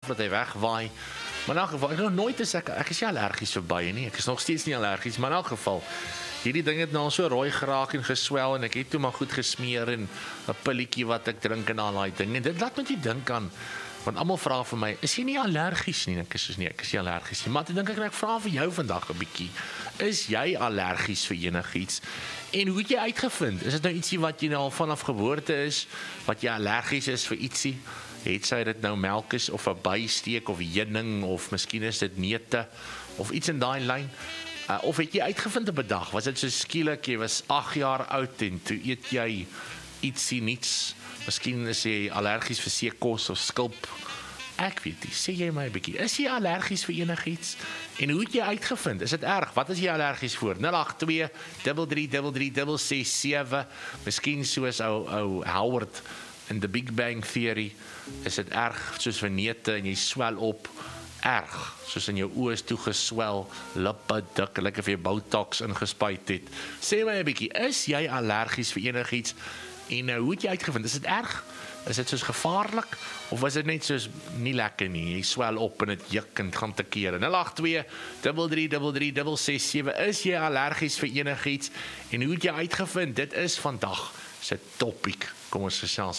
laat hy wegwaai. Maar in elk geval, nog nooit is ek is nie allergies vir baie nie, ek is nog steeds nie allergies, maar in elk geval, hierdie ding het nou so rooi geraak en geswel, en ek het toe maar goed gesmeer, en 'n pilletjie wat ek drink en al daai ding, en dit laat met jy dink aan, want almal vra vir my, is jy nie allergies nie? Ek is soos, nee, ek is nie allergies nie, maar toe dink ek vra vir jou vandag 'n bietjie, is jy allergies vir enigiets? En hoe het jy uitgevind? Is dit nou ietsie wat jy nou al vanaf geboorte is, wat jy allergies is vir ietsie? Het sy dit nou melk is, of 'n bysteek, of heuning, of miskien is dit neute, of iets in daai lyn? Of het jy uitgevind op 'n dag? Was dit so skielik, jy was 8 jaar oud en toe eet jy ietsie niets? Miskien is jy allergies vir seekos of skulp. Ek weet nie, sê jy my 'n bietjie, is jy allergies vir enigiets? En hoe het jy uitgevind? Is dit erg? Wat is jy allergies voor? 082 3333 667. Miskien soos ou Howard in The Big Bang Theory, is dit erg soos vir neute en jy swel op, erg, soos in jou oë is toegeswel, lippe dik, lekker vir jou botox ingespuit het. Sê my 'n bietjie, is jy allergies vir enigiets? En hoe het jy uitgevind? Is dit erg? Is dit soos gevaarlik? Of was dit net soos nie lekker nie? Jy swel op en dit juk en gaan te kere. 082 3333 667. Is jy allergies vir enigiets? En hoe het jy uitgevind? Dit is vandag se topiek. Kom ons gesels.